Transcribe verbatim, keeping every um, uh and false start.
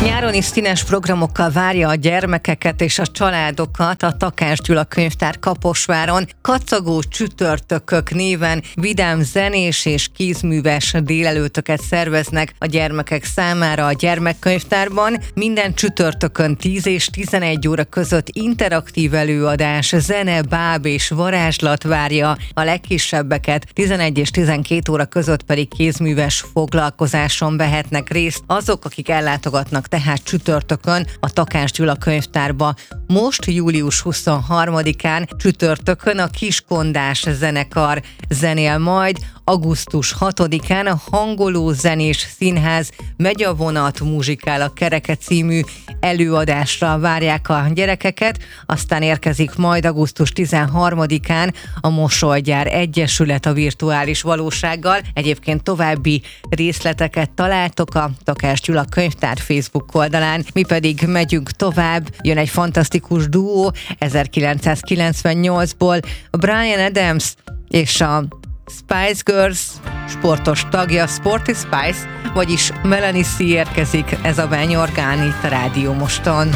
Nyáron is színes programokkal várja a gyermekeket és a családokat a Takács Gyula Könyvtár Kaposváron. Kacagó csütörtökök néven vidám zenés és kézműves délelőtöket szerveznek a gyermekek számára a gyermekkönyvtárban. Minden csütörtökön tíz és tizenegy óra között interaktív előadás, zene, báb és varázslat várja a legkisebbeket, tizenegy és tizenkét óra között pedig kézműves foglalkozáson vehetnek részt azok, akik ellátogatnak tehát csütörtökön a Takács Gyula Könyvtárba. Most július huszonharmadikán csütörtökön a Kiskondás zenekar zenél majd, augusztus hatodikán a Hangoló Zenés Színház Megy a vonat, muzsikál a kereke című előadásra várják a gyerekeket, aztán érkezik majd augusztus tizenharmadikán a Mosolygyár Egyesület a virtuális valósággal. Egyébként további részleteket találtok a Takács Gyula Könyvtár Facebook oldalán. Mi pedig megyünk tovább, jön egy fantasztikus duó ezerkilencszázkilencvennyolcból, Bryan Adams és a Spice Girls sportos tagja, Sporty Spice, vagyis Melanie C érkezik, ez a Benny Orgán itt a Rádió Moston.